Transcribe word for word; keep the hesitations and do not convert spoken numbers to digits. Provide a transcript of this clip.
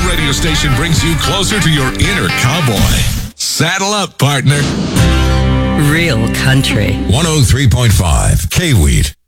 radio station brings you closer to your inner cowboy. Saddle up, partner. Real country. one oh three point five K-Wheat.